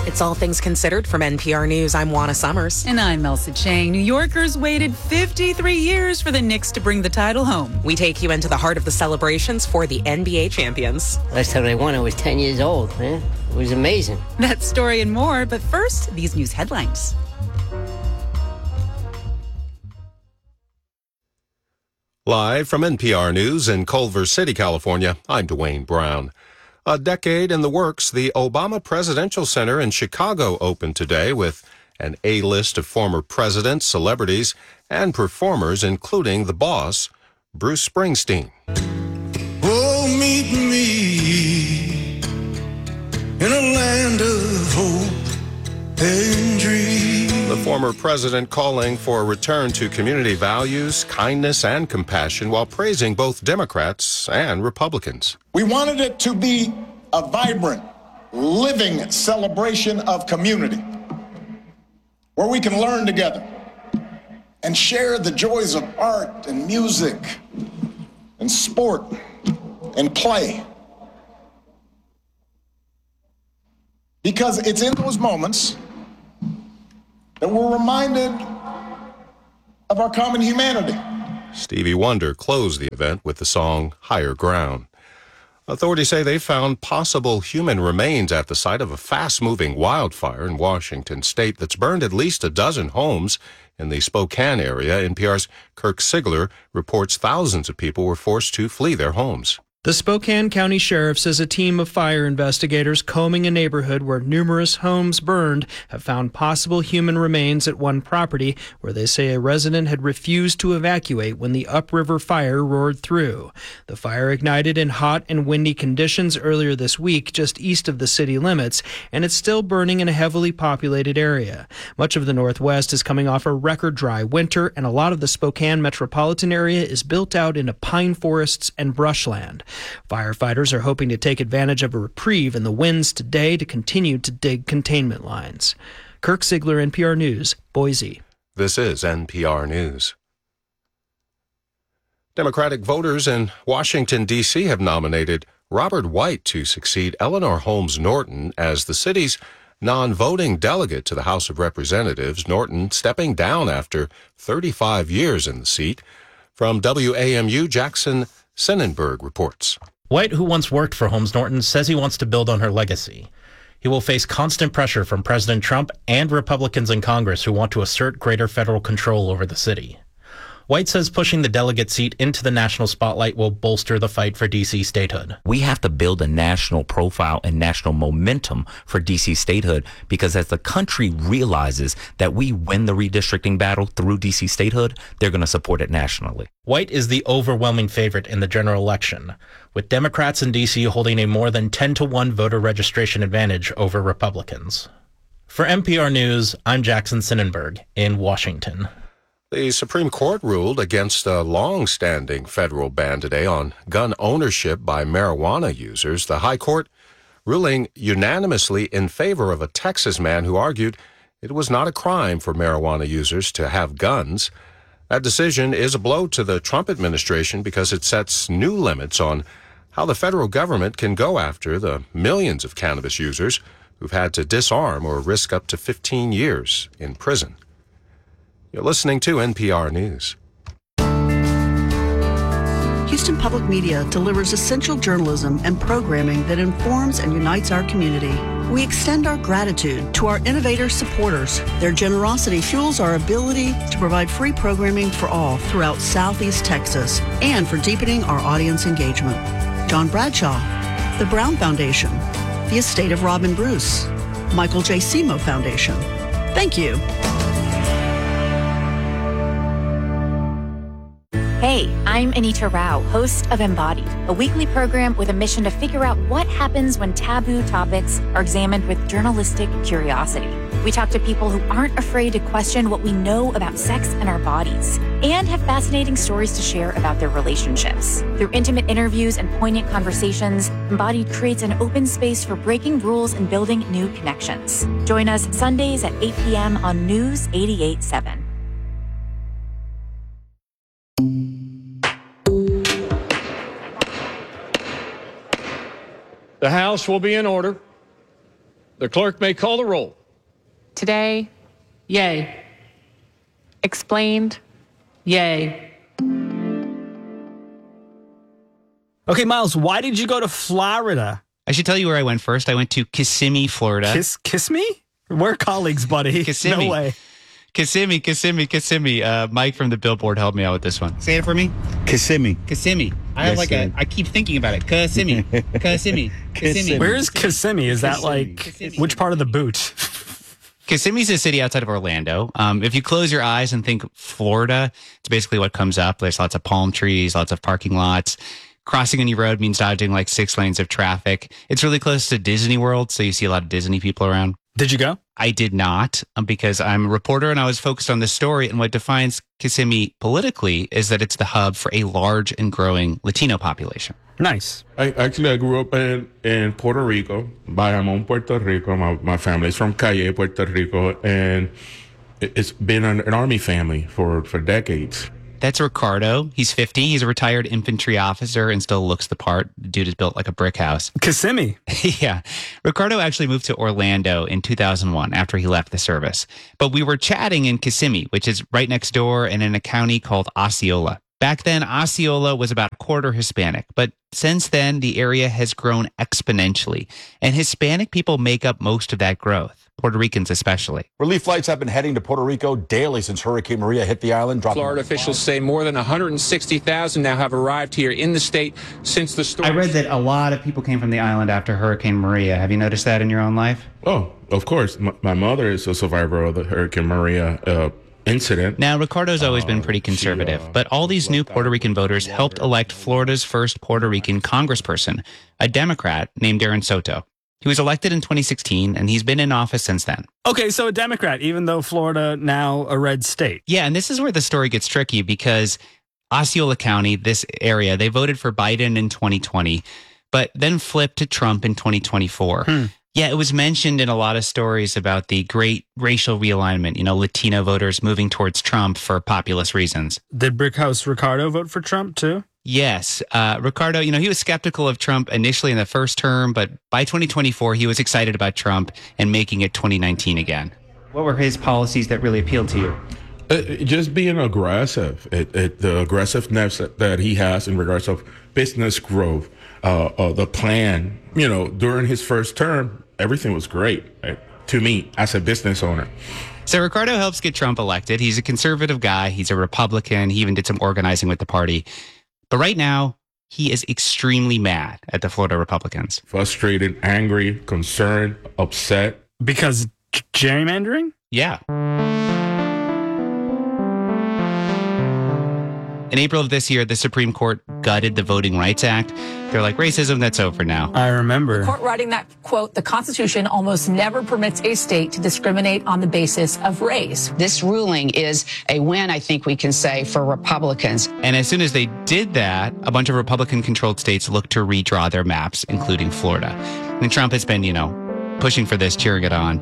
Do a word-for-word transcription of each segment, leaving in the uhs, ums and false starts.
It's All Things Considered from N P R News. I'm Juana Summers. And I'm Elsa Chang. New Yorkers waited fifty-three years for the Knicks to bring the title home. We take you into the heart of the celebrations for the N B A champions. Last time I won, I was ten years old, man. It was amazing. That story and more, but first, these news headlines. Live from N P R News in Culver City, California, I'm Dwayne Brown. A decade in the works, the Obama Presidential Center in Chicago opened today with an A-list of former presidents, celebrities, and performers, including the boss, Bruce Springsteen. Oh, meet me in a land of hope and dreams. The former president calling for a return to community values, kindness, and compassion while praising both Democrats and Republicans. We wanted it to be a vibrant, living celebration of community where we can learn together and share the joys of art and music and sport and play. Because it's in those moments that we're reminded of our common humanity. Stevie Wonder closed the event with the song Higher Ground. Authorities say they found possible human remains at the site of a fast-moving wildfire in Washington state that's burned at least a dozen homes in the Spokane area. N P R's Kirk Sigler reports thousands of people were forced to flee their homes. The Spokane County Sheriff says a team of fire investigators combing a neighborhood where numerous homes burned have found possible human remains at one property where they say a resident had refused to evacuate when the upriver fire roared through. The fire ignited in hot and windy conditions earlier this week just east of the city limits, and it's still burning in a heavily populated area. Much of the Northwest is coming off a record dry winter, and a lot of the Spokane metropolitan area is built out into pine forests and brushland. Firefighters are hoping to take advantage of a reprieve in the winds today to continue to dig containment lines. Kirk Sigler, N P R News, Boise. This is N P R News. Democratic voters in Washington, D C have nominated Robert White to succeed Eleanor Holmes Norton as the city's non-voting delegate to the House of Representatives. Norton stepping down after thirty-five years in the seat. From W A M U, Jackson Sennenberg reports. White, who once worked for Holmes Norton, says he wants to build on her legacy. He will face constant pressure from President Trump and Republicans in Congress who want to assert greater federal control over the city. White says pushing the delegate seat into the national spotlight will bolster the fight for D C statehood. We have to build a national profile and national momentum for D C statehood, because as the country realizes that we win the redistricting battle through D C statehood, they're going to support it nationally. White is the overwhelming favorite in the general election, with Democrats in D C holding a more than ten to one voter registration advantage over Republicans. For N P R News, I'm Jackson Sennenberg in Washington. The Supreme Court ruled against a long-standing federal ban today on gun ownership by marijuana users. The High Court ruling unanimously in favor of a Texas man who argued it was not a crime for marijuana users to have guns. That decision is a blow to the Trump administration because it sets new limits on how the federal government can go after the millions of cannabis users who've had to disarm or risk up to fifteen years in prison. You're listening to N P R News. Houston Public Media delivers essential journalism and programming that informs and unites our community. We extend our gratitude to our innovator supporters. Their generosity fuels our ability to provide free programming for all throughout Southeast Texas and for deepening our audience engagement. John Bradshaw, the Brown Foundation, the estate of Robin Bruce, Michael J. Simo Foundation. Thank you. Hey, I'm Anita Rao, host of Embodied, a weekly program with a mission to figure out what happens when taboo topics are examined with journalistic curiosity. We talk to people who aren't afraid to question what we know about sex and our bodies, and have fascinating stories to share about their relationships. Through intimate interviews and poignant conversations, Embodied creates an open space for breaking rules and building new connections. Join us Sundays at eight p.m. on News eighty-eight point seven. The House will be in order. The clerk may call the roll. Today, yay. Explained, yay. Okay, Miles, why did you go to Florida? I should tell you where I went first. I went to Kissimmee, Florida. Kiss, kiss me? We're colleagues, buddy. Kissimmee. No way. Kissimmee, Kissimmee, Kissimmee. Uh, Mike from the Billboard helped me out with this one. Say it for me. Kissimmee. Kissimmee. I Yes, have like sir. a. I keep thinking about it. Kissimmee. Kissimmee. Kissimmee. Where is Kissimmee? Is that like Kissimmee. which part of the boot? Kissimmee's a city outside of Orlando. Um, if you close your eyes and think Florida, it's basically what comes up. There's lots of palm trees, lots of parking lots. Crossing any road means dodging like six lanes of traffic. It's really close to Disney World, so you see a lot of Disney people around. Did you go? I did not, um, because I'm a reporter and I was focused on this story. And what defines Kissimmee politically is that it's the hub for a large and growing Latino population. Nice. I actually I grew up in, in Puerto Rico, Bayamón, Puerto Rico. My my family's from Calle, Puerto Rico, and it- it's been an, an army family for, for decades. That's Ricardo. He's fifty. He's a retired infantry officer and still looks the part. The dude is built like a brick house. Kissimmee. Yeah. Ricardo actually moved to Orlando in two thousand one after he left the service. But we were chatting in Kissimmee, which is right next door and in a county called Osceola. Back then, Osceola was about a quarter Hispanic, but since then, the area has grown exponentially, and Hispanic people make up most of that growth, Puerto Ricans especially. Relief flights have been heading to Puerto Rico daily since Hurricane Maria hit the island. Florida officials say more than one hundred sixty thousand now have arrived here in the state since the storm. I read that a lot of people came from the island after Hurricane Maria. Have you noticed that in your own life? Oh, of course. My, my mother is a survivor of the Hurricane Maria uh, incident. Now, Ricardo's always been pretty conservative, but all these new Puerto Rican voters helped elect Florida's first Puerto Rican congressperson, a Democrat named Darren Soto. He was elected in twenty sixteen, and he's been in office since then. Okay, so a Democrat, even though Florida now a red state. Yeah, and this is where the story gets tricky because Osceola County, this area, they voted for Biden in twenty twenty, but then flipped to Trump in twenty twenty-four. Hmm. Yeah, it was mentioned in a lot of stories about the great racial realignment, you know, Latino voters moving towards Trump for populist reasons. Did Brickhouse Ricardo vote for Trump too? Yes. Uh, Ricardo, you know, he was skeptical of Trump initially in the first term, but by twenty twenty-four, he was excited about Trump and making it twenty nineteen again. What were his policies that really appealed to you? Uh, just being aggressive, it, it, the aggressiveness that, that he has in regards of business growth, uh, uh, the plan, you know, during his first term, everything was great uh, to me as a business owner. So Ricardo helps get Trump elected. He's a conservative guy. He's a Republican. He even did some organizing with the party. But right now, he is extremely mad at the Florida Republicans. Frustrated, angry, concerned, upset. Because g- gerrymandering? Yeah. In April of this year, the Supreme Court gutted the Voting Rights Act. They're like, racism, that's over now. I remember. The court writing that, quote, the Constitution almost never permits a state to discriminate on the basis of race. This ruling is a win, I think we can say, for Republicans. And as soon as they did that, a bunch of Republican-controlled states looked to redraw their maps, including Florida. And Trump has been, you know, pushing for this, cheering it on.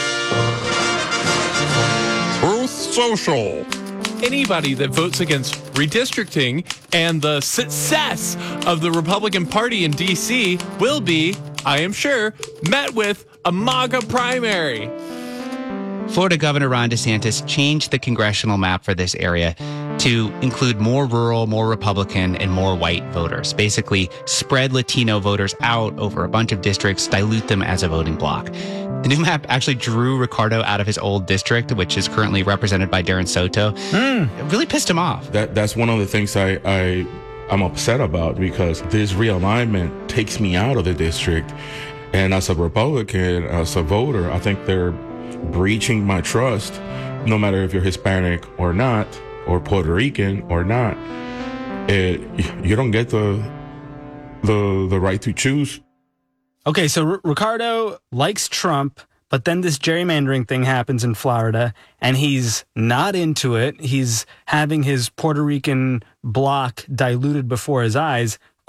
Truth Social. Anybody that votes against redistricting and the success of the Republican Party in D C will be, I am sure, met with a MAGA primary. Florida Governor Ron DeSantis changed the congressional map for this area to include more rural, more Republican, and more white voters. Basically, spread Latino voters out over a bunch of districts, dilute them as a voting bloc. The new map actually drew Ricardo out of his old district, which is currently represented by Darren Soto. Mm. It really pissed him off. That That's one of the things I, I, I'm upset about, because this realignment takes me out of the district. And as a Republican, as a voter, I think they're breaching my trust, no matter if you're Hispanic or not, or Puerto Rican or not. It, you don't get the, the, the right to choose. Okay, so R- Ricardo likes Trump, but then this gerrymandering thing happens in Florida, and he's not into it. He's having his Puerto Rican bloc diluted before his eyes.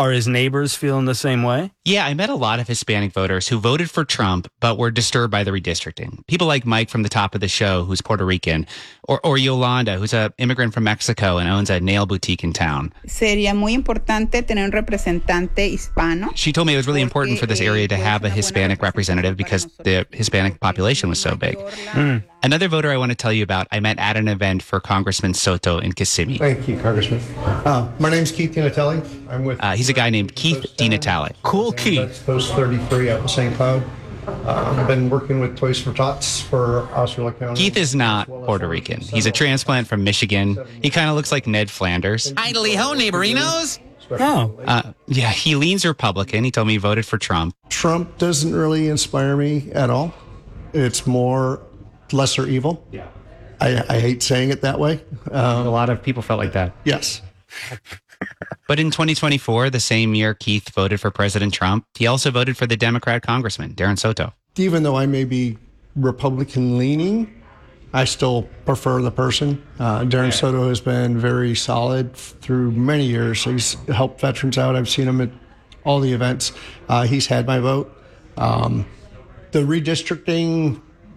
Are his neighbors feeling the same way? Yeah, I met a lot of Hispanic voters who voted for Trump but were disturbed by the redistricting. People like Mike from the top of the show, who's Puerto Rican, or, or Yolanda, who's an immigrant from Mexico and owns a nail boutique in town. Sería muy importante tener un representante hispano. She told me it was really important for this area to have a Hispanic representative because the Hispanic population was so big. Mm. Another voter I want to tell you about, I met at an event for Congressman Soto in Kissimmee. Thank you, Congressman. Uh, my name's Keith DiNatale. I'm with... Uh, he's a guy named Keith DiNatale. Cool Keith. Post thirty-three out in Saint Cloud. Uh, I've been working with Toys for Tots for Osceola County. Keith is not Puerto Rican. He's a transplant from Michigan. He kind of looks like Ned Flanders. Idly ho, neighborinos. Oh. Uh, yeah, he leans Republican. He told me he voted for Trump. Trump doesn't really inspire me at all. It's more lesser evil. Yeah. I, I hate saying it that way. Um, a lot of people felt like that. Yes. But in twenty twenty-four, the same year Keith voted for President Trump, he also voted for the Democrat congressman, Darren Soto. Even though I may be Republican leaning, I still prefer the person. Uh, Darren Soto has been very solid through many years. He's helped veterans out. I've seen him at all the events. Uh, he's had my vote. Um, the redistricting,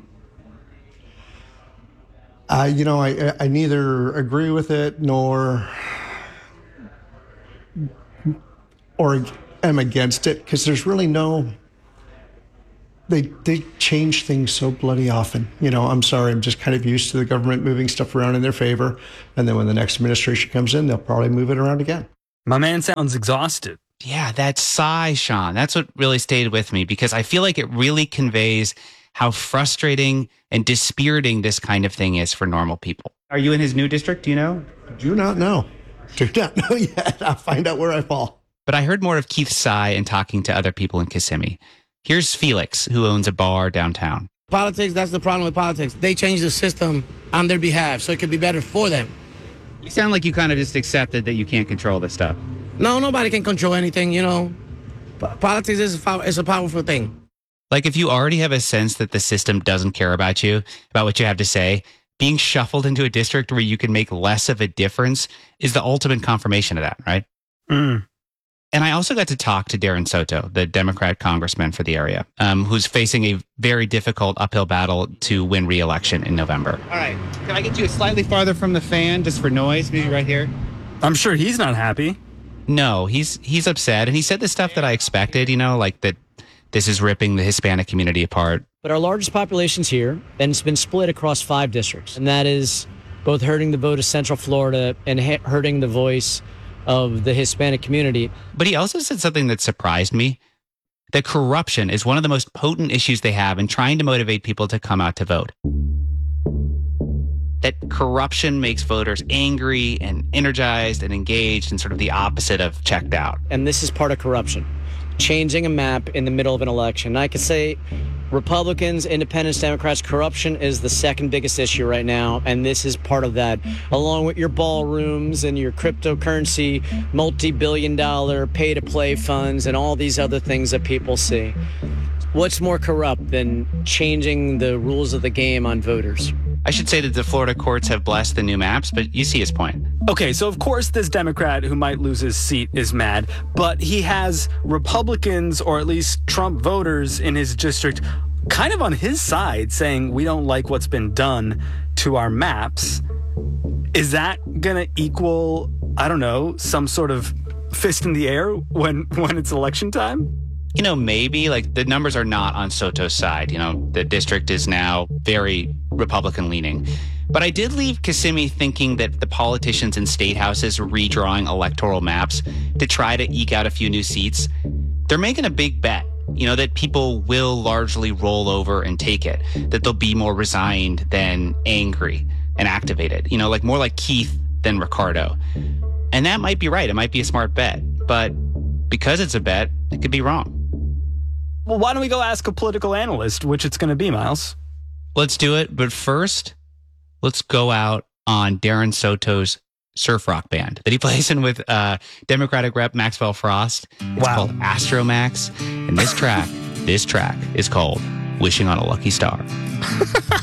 I, you know, I, I neither agree with it nor or am against it because there's really no. They they change things so bloody often. You know, I'm sorry, I'm just kind of used to the government moving stuff around in their favor. And then when the next administration comes in, they'll probably move it around again. My man sounds exhausted. Yeah, that sigh, Sean. That's what really stayed with me because I feel like it really conveys how frustrating and dispiriting this kind of thing is for normal people. Are you in his new district? Do you know? Do not know. Do not know yet. I'll find out where I fall. But I heard more of Keith's sigh in talking to other people in Kissimmee. Here's Felix, who owns a bar downtown. Politics, that's the problem with politics. They change the system on their behalf, so it could be better for them. You sound like you kind of just accepted that you can't control this stuff. No, nobody can control anything, you know. P- politics is a, is a powerful thing. Like if you already have a sense that the system doesn't care about you, about what you have to say, being shuffled into a district where you can make less of a difference is the ultimate confirmation of that, right? Mm. And I also got to talk to Darren Soto, the Democrat congressman for the area, um, who's facing a very difficult uphill battle to win re-election in November. All right. Can I get you slightly farther from the fan just for noise? Maybe right here? I'm sure he's not happy. No, he's he's upset. And he said the stuff that I expected, you know, like that this is ripping the Hispanic community apart. But our largest population's here, and it's been split across five districts. And that is both hurting the vote of Central Florida and ha- hurting the voice of the Hispanic community. But he also said something that surprised me, that corruption is one of the most potent issues they have in trying to motivate people to come out to vote. That corruption makes voters angry and energized and engaged and sort of the opposite of checked out. And this is part of corruption. Changing a map in the middle of an election. And I could say Republicans, Independents, Democrats, corruption is the second biggest issue right now, and this is part of that, along with your ballrooms and your cryptocurrency, multi-billion dollar pay-to-play funds and all these other things that people see. What's more corrupt than changing the rules of the game on voters? I should say that the Florida courts have blessed the new maps, but you see his point. Okay, so of course this Democrat who might lose his seat is mad, but he has Republicans, or at least Trump voters in his district, kind of on his side, saying we don't like what's been done to our maps. Is that going to equal, I don't know, some sort of fist in the air when, when it's election time? You know, maybe, like, the numbers are not on Soto's side. You know, the district is now very Republican-leaning. But I did leave Kissimmee thinking that the politicians in state houses redrawing electoral maps to try to eke out a few new seats, they're making a big bet, you know, that people will largely roll over and take it, that they'll be more resigned than angry and activated, you know, like more like Keith than Ricardo. And that might be right. It might be a smart bet. But because it's a bet, it could be wrong. Well, why don't we go ask a political analyst which it's going to be, Miles? Let's do it. But first, let's go out on Darren Soto's surf rock band that he plays in with uh, Democratic Rep Maxwell Frost. It's wow. called Astromax. And this track, this track is called Wishing on a Lucky Star.